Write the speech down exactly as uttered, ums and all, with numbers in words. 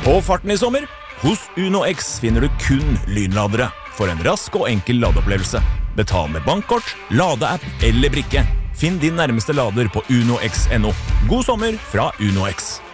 På farten i sommer, hos Uno X finner du kun lynladere for en rask og enkel ladeopplevelse. Betal med bankkort, ladeapp eller brikke. Finn din nærmeste lader på uno x punktum no. God sommer fra Uno X.